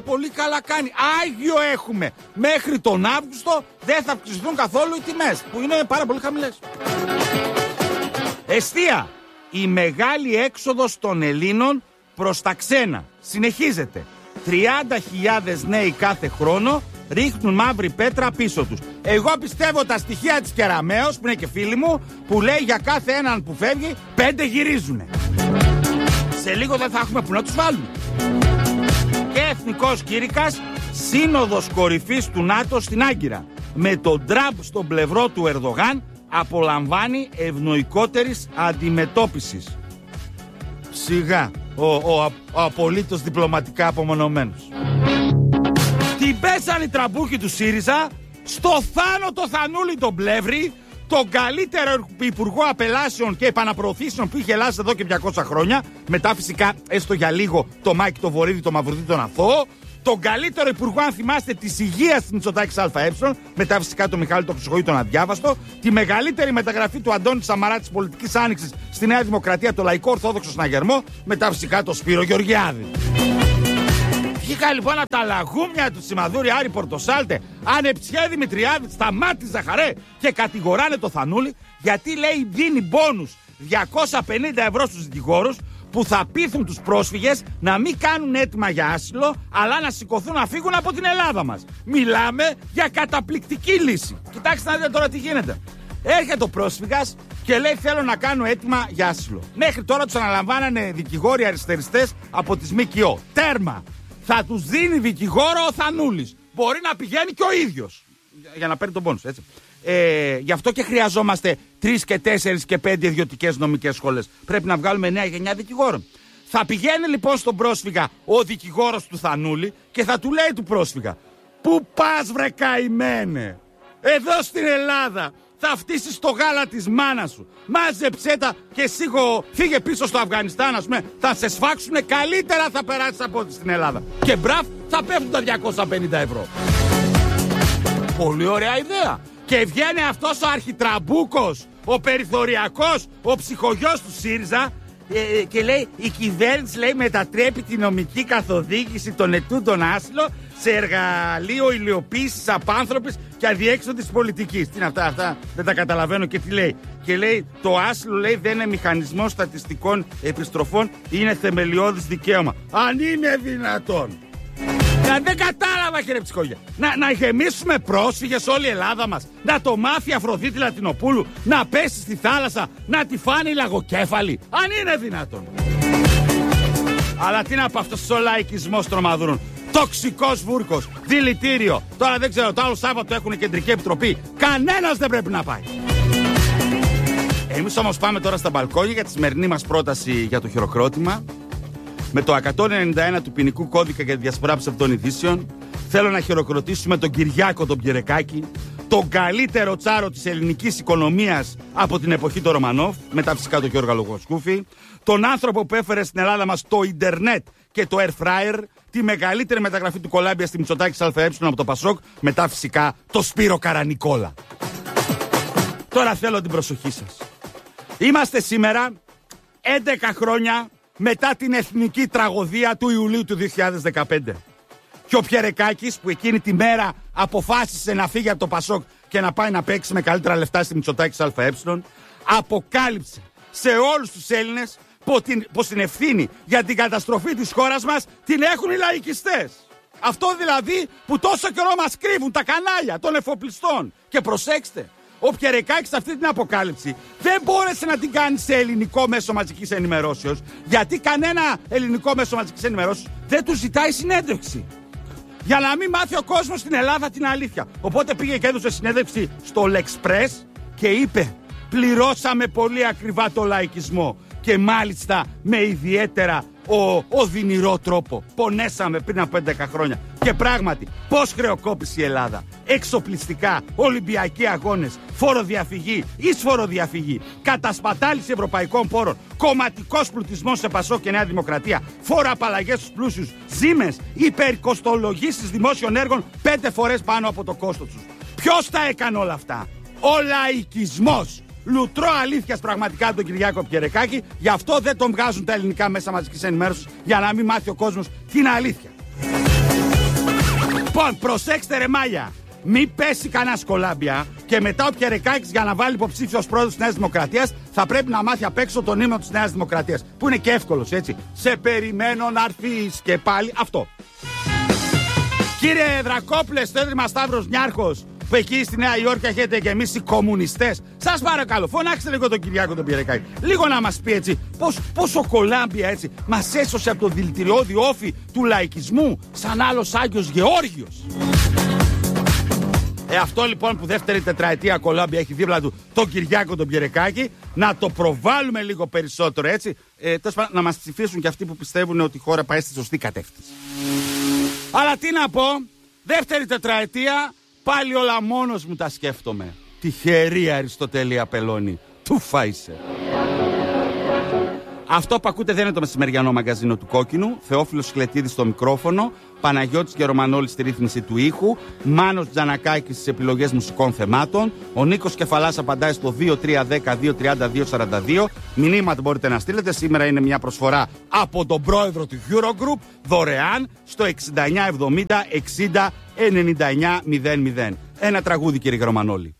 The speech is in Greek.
πολύ καλά κάνει. Άγιο έχουμε. Μέχρι τον Αύγουστο δεν θα αυξηθούν καθόλου οι τιμές, που είναι πάρα πολύ χαμηλές. Εστία. Η μεγάλη έξοδος των Ελλήνων προς τα ξένα συνεχίζεται. 30.000 νέοι κάθε χρόνο ρίχνουν μαύρη πέτρα πίσω τους. Εγώ πιστεύω τα στοιχεία της Κεραμέως, που είναι και φίλη μου, που λέει για κάθε έναν που φεύγει 5 γυρίζουνε. Σε λίγο δεν θα έχουμε που να τους βάλουμε. Και εθνικός κήρυκας, σύνοδος κορυφής του ΝΑΤΟ στην Άγκυρα. Με τον Τραμπ στον πλευρό του Ερδογάν απολαμβάνει ευνοϊκότερης αντιμετώπισης. Σιγά ο απολύτως διπλωματικά απομονωμένος. Την πέσανε οι τραμπούχοι του ΣΥΡΙΖΑ, στο Θάνο το Θανούλη τον Πλεύρη, τον καλύτερο υπουργό απελάσεων και επαναπροωθήσεων που είχε Ελλάδα εδώ και 200 χρόνια, μετά φυσικά έστω για λίγο το Μάκη το Βορύδη, το Μαυρουδί τον Αθώο, τον καλύτερο υπουργό, αν θυμάστε, της υγείας της Μητσοτάκης ΑΕ, μετά φυσικά το Μιχάλη το Χρυσοχοίδη τον Αδιάβαστο, τη μεγαλύτερη μεταγραφή του Αντώνη Σαμαρά της πολιτικής άνοιξης στη Νέα Δημοκρατία, το Λαϊκό Ορθόδοξο Συναγερμό, μετά φυσικά το Σπύρο Γεωργιάδη. Βγήκα λοιπόν από τα λαγούμια του Σιμαδούρη, Άρη Πορτοσάλτε, Ανεψιέ Δημητριάδη, Σταμάτη Ζαχαρέ και κατηγοράνε το Θανούλη γιατί λέει δίνει μπόνους 250 ευρώ στους δικηγόρους που θα πείθουν τους πρόσφυγες να μην κάνουν αίτημα για άσυλο, αλλά να σηκωθούν να φύγουν από την Ελλάδα μας. Μιλάμε για καταπληκτική λύση. Κοιτάξτε να δείτε τώρα τι γίνεται. Έρχεται ο πρόσφυγας και λέει θέλω να κάνω αίτημα για άσυλο. Μέχρι τώρα τους αναλαμβάνανε δικηγόροι αριστεριστές από τις ΜΚΟ. Τέρμα. Θα τους δίνει δικηγόρο ο Θανούλης. Μπορεί να πηγαίνει και ο ίδιος για να παίρνει τον πόνους, έτσι. Γι' αυτό και χρειαζόμαστε 3 και 4 και 5 ιδιωτικές νομικές σχολές. Πρέπει να βγάλουμε νέα γενιά δικηγόρων. Θα πηγαίνει λοιπόν στον πρόσφυγα ο δικηγόρος του Θανούλη και θα του λέει του πρόσφυγα: πού πας βρε καημένε? Εδώ στην Ελλάδα θα φτύσεις το γάλα της μάνας σου. Μάζεψέ τα και εσύ φύγε πίσω στο Αφγανιστάν, ας πούμε. Θα σε σφάξουνε, καλύτερα θα περάσεις από ό,τι στην Ελλάδα. Και μπράβο, θα πέφτουν τα 250 ευρώ. Πολύ ωραία ιδέα. Και βγαίνει αυτός ο αρχιτραμπούκος, ο περιθωριακός, ο ψυχογιός του ΣΥΡΙΖΑ και λέει η κυβέρνηση λέει μετατρέπει τη νομική καθοδήγηση των ετούντων άσυλο σε εργαλείο υλοποίησης απάνθρωπης και αδιέξοδης πολιτικής. Τι είναι αυτά δεν τα καταλαβαίνω. Και τι λέει? Και λέει το άσυλο λέει δεν είναι μηχανισμός στατιστικών επιστροφών, είναι θεμελιώδης δικαίωμα. Αν είναι δυνατόν. Δεν κατάλαβα, κύριε Ψυχόγεια. Να γεμίσουμε πρόσφυγες όλη η Ελλάδα μας. Να το μάθει η Αφροδίτη Λατινοπούλου να πέσει στη θάλασσα, να τη φάνε οι λαγοκέφαλοι. Αν είναι δυνατόν. Αλλά τι να πω αυτός ο λαϊκισμός τρομαδούρων. Τοξικός βούρκος, δηλητήριο. Τώρα δεν ξέρω, το άλλο Σάββατο έχουν κεντρική επιτροπή. Κανένας δεν πρέπει να πάει. Εμείς όμως πάμε τώρα στα μπαλκόνια για τη σημερινή μας πρόταση για το χειροκρότημα. Με το 191 του ποινικού κώδικα για τη διασπορά ψευδών ειδήσεων, θέλω να χειροκροτήσουμε τον Κυριάκο τον Πιερεκάκη, τον καλύτερο τσάρο της ελληνικής οικονομίας από την εποχή του Ρωμανόφ, μετά φυσικά τον Γιώργο Λογοσκούφη, τον άνθρωπο που έφερε στην Ελλάδα μας το ίντερνετ και το air fryer, τη μεγαλύτερη μεταγραφή του Κολάμπια στη Μητσοτάκης ΑΕ από το Πασόκ, μετά φυσικά το Σπύρο Καρανικόλα. Τώρα θέλω την προσοχή σας. Είμαστε σήμερα 11 χρόνια μετά την εθνική τραγωδία του Ιουλίου του 2015. Και ο Πιερεκάκης που εκείνη τη μέρα αποφάσισε να φύγει από το Πασόκ και να πάει να παίξει με καλύτερα λεφτά στη Μητσοτάκης ΑΕ, αποκάλυψε σε όλους τους Έλληνες πως την ευθύνη για την καταστροφή της χώρας μας την έχουν οι λαϊκιστές. Αυτό δηλαδή που τόσο καιρό μας κρύβουν τα κανάλια των εφοπλιστών. Και προσέξτε, ο Πιερεκάκης αυτή την αποκάλυψη δεν μπόρεσε να την κάνει σε ελληνικό μέσο μαζικής ενημερώσεως, γιατί κανένα ελληνικό μέσο μαζικής ενημερώσεως δεν του ζητάει συνέντευξη. Για να μην μάθει ο κόσμος στην Ελλάδα την αλήθεια. Οπότε πήγε και έδωσε συνέντευξη στο L'Express και είπε: πληρώσαμε πολύ ακριβά το λαϊκισμό και μάλιστα με ιδιαίτερα οδυνηρό τρόπο. Πονέσαμε πριν από 11 χρόνια. Και πράγματι, πώς χρεοκόπησε η Ελλάδα? Εξοπλιστικά, Ολυμπιακοί αγώνες, φοροδιαφυγή, εισφοροδιαφυγή, κατασπατάληση ευρωπαϊκών πόρων, κομματικός πλουτισμός σε Πασόκ και Νέα Δημοκρατία, φόρα απαλλαγές στους πλούσιους, ζήμες, υπερκοστολογήσεις δημόσιων έργων 5 φορές πάνω από το κόστος τους. Ποιος τα έκανε όλα αυτά? Ο λαϊκισμός. Λουτρό αλήθειας πραγματικά τον Κυριάκο Πιερεκάκη, γι' αυτό δεν τον βγάζουν τα ελληνικά μέσα μαζικής ενημέρωσης, για να μην μάθει ο κόσμος την αλήθεια. Λοιπόν, προσέξτε ρε μάγια. Μην πέσει κανένα Κολάμπια και μετά ο Πιερεκάκης για να βάλει υποψήφιος πρόεδρος της Νέας Δημοκρατίας θα πρέπει να μάθει απ' έξω τον ύμνο της Νέας Δημοκρατίας. Που είναι και εύκολος, έτσι. Σε περιμένω να έρθεις και πάλι αυτό. Κύριε Δρακόπουλε, στο Ίδρυμα Σταύρος Νιάρχος, που εκεί στη Νέα Υόρκη έχετε και εμείς οι κομμουνιστές, σας παρακαλώ, φωνάξτε λίγο τον Κυριάκο τον Πιερεκάκη. Λίγο να μας πει έτσι, πώς ο Κολάμπια έτσι μας έσωσε από το δηλητηριώδη όφη του λαϊκισμού, σαν άλλος Άγιος Γεώργιος. Αυτό λοιπόν που δεύτερη τετραετία Κολάμπια έχει δίπλα του τον Κυριάκο τον Πιερεκάκη, να το προβάλλουμε λίγο περισσότερο έτσι, να μας ψηφίσουν και αυτοί που πιστεύουν ότι η χώρα πάει στη σωστή κατεύθυνση. Αλλά τι να πω, δεύτερη τετραετία πάλι όλα μόνος μου τα σκέφτομαι. Τυχερή Αριστοτέλη Απελώνη, του φάισε. Αυτό που ακούτε δεν είναι το μεσημεριανό μαγκαζίνο του Κόκκινου. Θεόφιλος Σκλετίδης στο μικρόφωνο, Παναγιώτης Γερομανόλης στη ρύθμιση του ήχου, Μάνος Τζανακάκης στις επιλογές μουσικών θεμάτων, ο Νίκος Κεφαλάς απαντάει στο 2310-232-42. Μηνύματα μπορείτε να στείλετε. Σήμερα είναι μια προσφορά από τον πρόεδρο του Eurogroup, δωρεάν, στο 6970-60-99-00. Ένα τραγούδι, κύριε Γερομανόλη.